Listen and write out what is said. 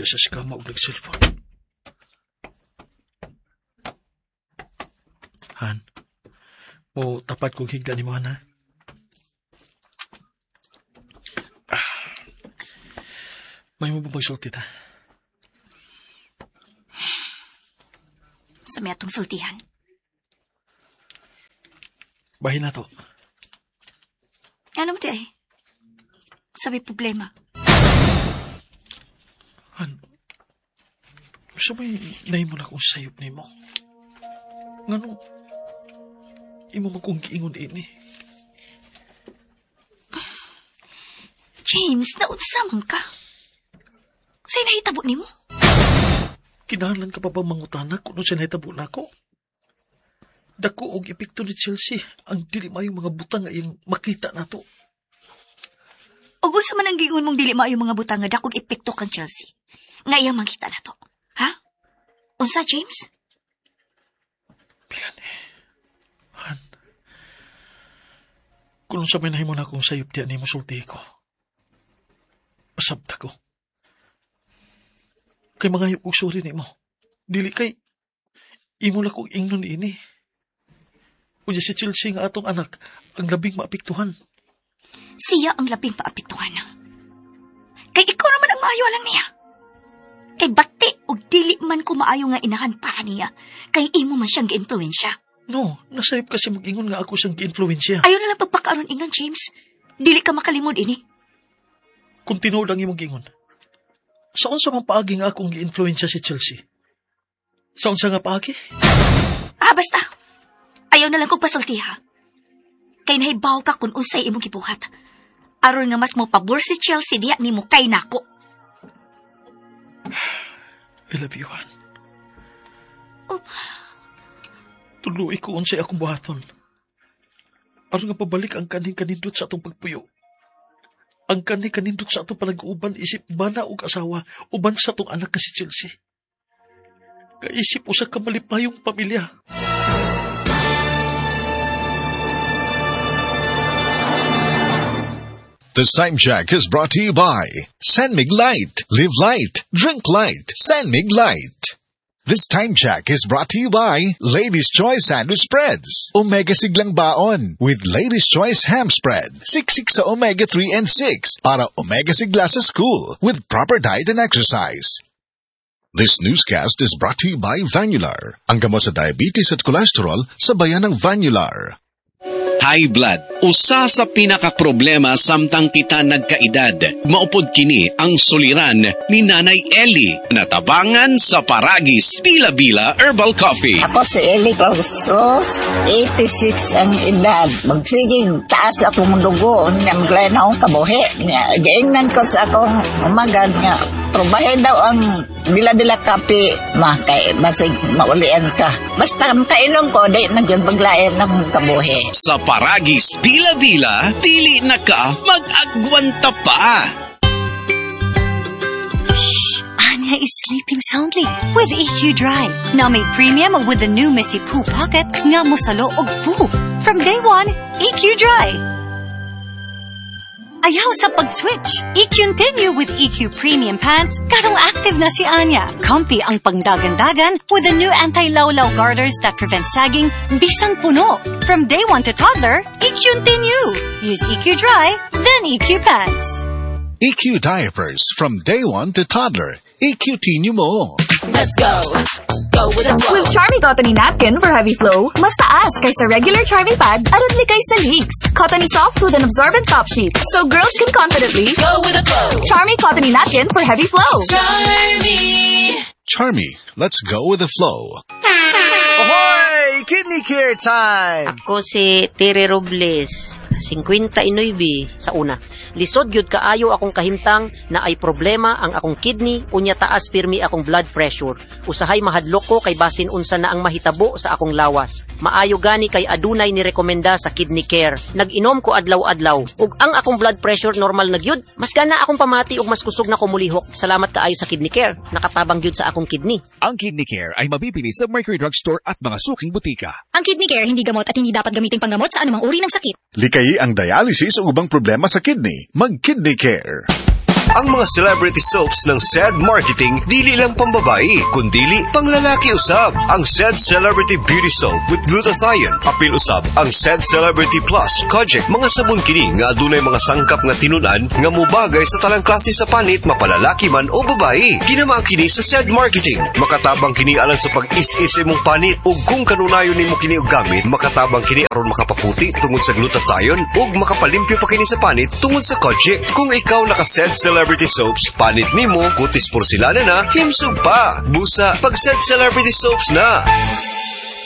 di sa skama o nag-cellphone. Han, mo tapat kong higda ni mo, Han, ha? May mo ba magsulti ta? Sa may atong sultihan. Bahin na to. Ano mo di ay? Sabi problema. Han, sa may nahin mo na kung sayop ni mo. Ngano, imo man kong giingon ini. James, naunsa man ka? Sa'yo nahitabo ni mo? Kinahanglan ka pa bang mangutana kung siya nahitabo na ako? Dako og epekto ni Chelsea ang dili mayong mga butang nga iyang makita na to. O gusto man ang gingon mong dili maayo mga butang nga dakog epekto kang Chelsea. Nga iyang makita na to. Ha? Unsa, James? Pilan Han, kung sa may nahimo na akong sayop diyan ni musulti ko, pasabta ko. Kay mga yung usuri ni mo. Dili kay, imo na kong ingnon ini. Unya si Chelsea nga atong anak, ang labing maapektuhan. Siya ang labing maapektuhan na. Kay ikaw naman ang maayo lang niya. Kay bati o dili man ko maayo nga inahan para niya. Kay imo man siyang gi-influensya. No, nasayop kasi mag-ingon nga ako siyang gi-influensya. Ayaw na lang pagpakaaron ingon, James. Dili ka makalimod ini. Kung tinuod lang imong gingon. Saan sa mga paagi nga akong gi-influensya si Chelsea? Saan sa nga paagi? Basta. Ayaw na lang kong pasulti, ha? Kay nahibaw ka kung usay imong gibuhat. Aron nga mas mo pabor si Chelsea diya ni mo kay nako. I love you, Han. Oh. Tuluy ko unsay akong buhaton. Aron nga pabalik ang kaning-kanindot sa atong pagpuyo. Ang kani-kanindot sa atong palag-uban isip bana og asawa uban sa atong anak nga si Chelsea. Kaisip usa ka malipayong pamilya. This time check is brought to you by Sanmig Light. Live light, drink light. Sanmig Light. This time check is brought to you by Ladies' Choice Sandwich Spreads. Omega Siglang Baon with Ladies' Choice Ham Spread. Siksik sa Omega 3 and 6 para Omega Sigla sa school with proper diet and exercise. This newscast is brought to you by Vanular. Ang gamot sa diabetes at cholesterol sa bayan ng Vanular. High blood, usa sa pinakaproblema samtang kita nagkaedad. Maupod kini ang suliran ni Nanay Ellie. Natabangan sa Paragis Bila-Bila Herbal Coffee. Ako si Ellie Clausos, 86 ang edad. Magsigig taas akong dugo, maglayan akong kabuhi. Gaingnan ko sa akong umagad nga. Probahe daw ang bila-bila kape, kay basig maulian ka. Basta kainom ko, di nagyan ng kabuhi. Sa Paragis Bila-Bila, dili na ka mag-agwanta pa. Shh! Anya is sleeping soundly with EQ Dry. Now made premium with the new Messy Poo Pocket nga mosalo og poo. From day one, EQ Dry. Ayaw sa pag-switch. I-continue with EQ Premium Pants. Karong active na si Anya. Comfy ang pangdagan-dagan with the new anti-lawlaw garters that prevent sagging bisan puno. From day one to toddler, I-continue. Use EQ Dry, then EQ Pants. EQ Diapers from day one to toddler. EQ-tinyo mo. Let's go. Go with the flow. With Charmy Cottony Napkin for heavy flow, mas taas kaysa regular Charmy Pad aron likay sa leaks. Cottony soft with an absorbent top sheet, so girls can confidently Go with the flow. Charmy Cottony Napkin for heavy flow. Charmy, let's go with the flow. Ahoy! Kidney care time! Ako si Tere Robles, 59 sa una. Lisod gyud kaayo akong kahimtang na ay problema ang akong kidney unya taas pirmi akong blood pressure. Usahay mahadlok ko kay basin unsa na ang mahitabo sa akong lawas. Maayo gani kay adunay ni rekomenda sa kidney care. Nag-inom ko adlaw-adlaw ug ang akong blood pressure normal na gyud. Mas gana akong pamati ug mas kusog na ko mulihok. Salamat kaayo sa kidney care. Nakatabang gyud sa akong kidney. Ang kidney care ay mabibili sa Mercury Drugstore at mga suking butika. Ang kidney care hindi gamot at hindi dapat gamiting panggamot sa anumang uri ng sakit. Likayi ang dialysis o ubang problema sa kidney. Mag-Kidney Care. Ang mga celebrity soaps ng SED Marketing dili lang pambabae, kundili panglalaki usab. Ang SED Celebrity Beauty Soap with glutathione, apil usab ang SED Celebrity Plus Kojic. Mga sabon kini nga adunay mga sangkap nga tinun-an nga mubagay sa talang klase sa panit, mapalalaki man o babae. Ginamaan kini sa SED Marketing. Makatabang kini alang sa pag-is-is imong panit ug kung kanunayon nimo kini og gamit, makatabang kini aron makapaputi tungod sa glutathione ug makapalimpyo pa kini sa panit tungod sa Kojic. Kung ikaw naka-SED Celebrity Soaps, panit nimo kutis porselana na, himsog pa. Busa pag SED Celebrity Soaps na.